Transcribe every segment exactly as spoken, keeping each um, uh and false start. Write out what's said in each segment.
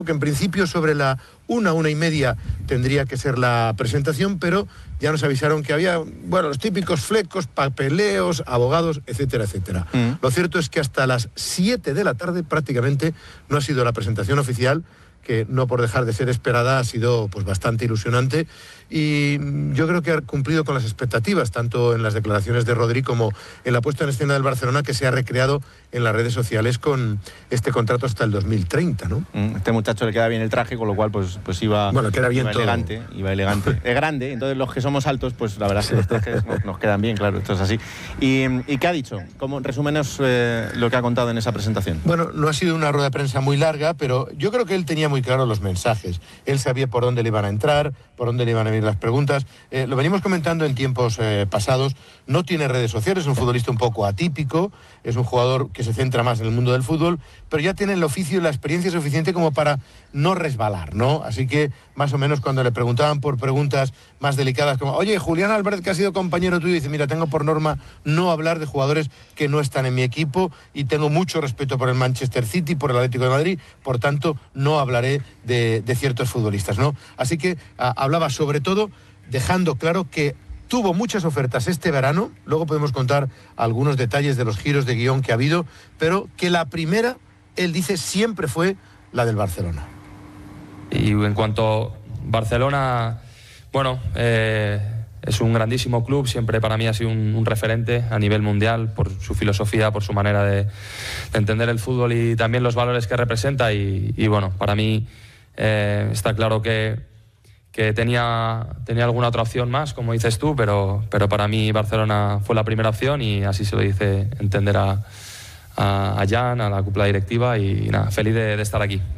que en principio sobre la una, una y media tendría que ser la presentación, pero ya nos avisaron que había, bueno, los típicos flecos, papeleos, abogados, etcétera, etcétera. Mm. Lo cierto es que hasta las siete de la tarde prácticamente no ha sido la presentación oficial, que no por dejar de ser esperada ha sido pues bastante ilusionante, y yo creo que ha cumplido con las expectativas, tanto en las declaraciones de Rodri como en la puesta en escena del Barcelona, que se ha recreado en las redes sociales con este contrato hasta el dos mil treinta, ¿no? Este muchacho le queda bien el traje, con lo cual pues, pues iba, bueno, queda bien iba todo. elegante, iba elegante. Es grande, entonces los que somos altos, pues la verdad es que los trajes nos, nos quedan bien, claro, esto es así. ¿Y, y qué ha dicho? ¿Cómo, resúmenos eh, lo que ha contado en esa presentación? Bueno, no ha sido una rueda de prensa muy larga, pero yo creo que él tenía muy claro los mensajes. Él sabía por dónde le iban a entrar, por dónde le iban a venir las preguntas. Eh, lo venimos comentando en tiempos eh, pasados. No tiene redes sociales, es un futbolista un poco atípico, es un jugador que se centra más en el mundo del fútbol, pero ya tiene el oficio y la experiencia suficiente como para no resbalar, ¿no? Así que, más o menos, cuando le preguntaban por preguntas más delicadas, como, oye, Julián Álvarez, que ha sido compañero tuyo, dice, mira, tengo por norma no hablar de jugadores que no están en mi equipo y tengo mucho respeto por el Manchester City, por el Atlético de Madrid, por tanto, no hablaré de, de ciertos futbolistas, ¿no? Así que a, hablaba sobre todo dejando claro que tuvo muchas ofertas este verano, luego podemos contar algunos detalles de los giros de guión que ha habido, pero que la primera, él dice, siempre fue la del Barcelona. Y en cuanto a Barcelona, bueno, eh, es un grandísimo club, siempre para mí ha sido un, un referente a nivel mundial por su filosofía, por su manera de, de entender el fútbol y también los valores que representa y, y bueno, para mí eh, está claro que que tenía, tenía alguna otra opción más, como dices tú, pero, pero para mí Barcelona fue la primera opción y así se lo dice entender a, a, a Jan, a la cúpula directiva y, y nada, feliz de, de estar aquí.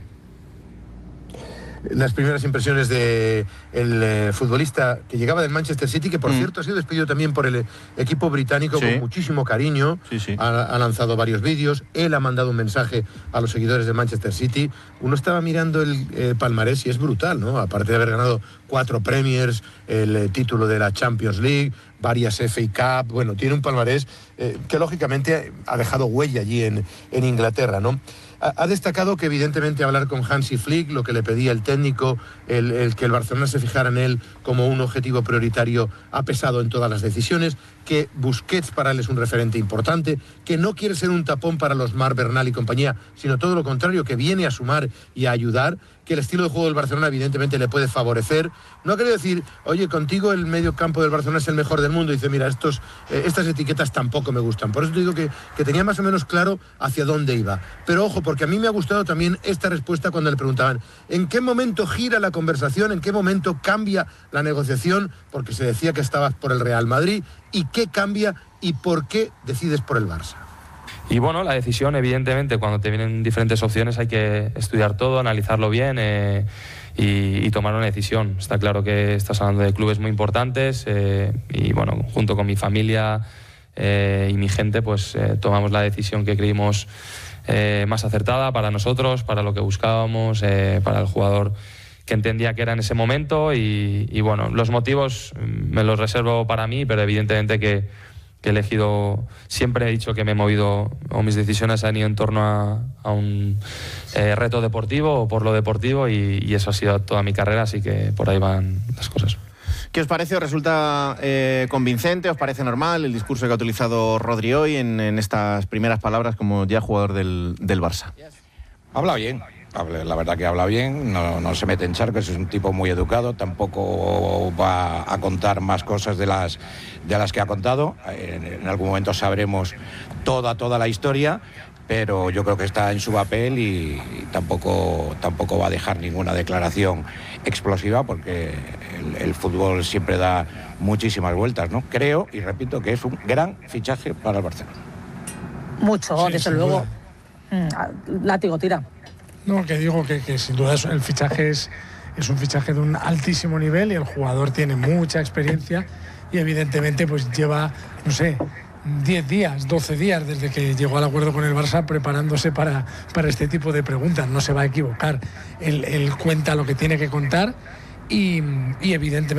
Las primeras impresiones del de eh, futbolista que llegaba del Manchester City, que por mm. cierto ha sido despedido también por el eh, equipo británico, sí, con muchísimo cariño, sí, sí. Ha, ha lanzado varios vídeos, él ha mandado un mensaje a los seguidores de Manchester City. Uno estaba mirando el eh, palmarés y es brutal, ¿no? Aparte de haber ganado cuatro Premiers, el eh, título de la Champions League, varias F A Cup, bueno, tiene un palmarés eh, que lógicamente ha dejado huella allí en, en Inglaterra, ¿no? Ha destacado que evidentemente hablar con Hansi Flick, lo que le pedía el técnico, el, el que el Barcelona se fijara en él como un objetivo prioritario, ha pesado en todas las decisiones, que Busquets para él es un referente importante, que no quiere ser un tapón para los Marc Bernal y compañía, sino todo lo contrario, que viene a sumar y a ayudar, que el estilo de juego del Barcelona evidentemente le puede favorecer. No ha querido decir, oye, contigo el medio campo del Barcelona es el mejor del mundo. Dice, mira, estos, eh, estas etiquetas tampoco me gustan. Por eso te digo que, que tenía más o menos claro hacia dónde iba. Pero ojo, porque a mí me ha gustado también esta respuesta cuando le preguntaban, ¿en qué momento gira la conversación? ¿En qué momento cambia la negociación? Porque se decía que estabas por el Real Madrid. ¿Y qué cambia y por qué decides por el Barça? Y bueno, la decisión, evidentemente, cuando te vienen diferentes opciones hay que estudiar todo, analizarlo bien eh, y, y tomar una decisión. Está claro que estás hablando de clubes muy importantes eh, y bueno, junto con mi familia eh, y mi gente, pues eh, tomamos la decisión que creímos eh, más acertada para nosotros, para lo que buscábamos, eh, para el jugador que entendía que era en ese momento y, y bueno, los motivos me los reservo para mí, pero evidentemente que que he elegido, siempre he dicho que me he movido, o mis decisiones han ido en torno a, a un eh, reto deportivo o por lo deportivo y, y eso ha sido toda mi carrera, así que por ahí van las cosas. ¿Qué os parece? ¿Os resulta eh, convincente? ¿Os parece normal el discurso que ha utilizado Rodri hoy en, en estas primeras palabras como ya jugador del, del Barça? Habla bien. La verdad que habla bien, no, no se mete en charcos, es un tipo muy educado, tampoco va a contar más cosas de las, de las que ha contado. En, en algún momento sabremos toda, toda la historia, pero yo creo que está en su papel y, y tampoco, tampoco va a dejar ninguna declaración explosiva porque el, el fútbol siempre da muchísimas vueltas, ¿no? Creo, y repito, que es un gran fichaje para el Barcelona. Mucho, sí, desde luego. Mm, látigo, tira. No, que digo que, que sin duda el fichaje es, es un fichaje de un altísimo nivel y el jugador tiene mucha experiencia y evidentemente pues lleva, no sé, diez días, doce días desde que llegó al acuerdo con el Barça preparándose para, para este tipo de preguntas. No se va a equivocar. Él, él cuenta lo que tiene que contar y, y evidentemente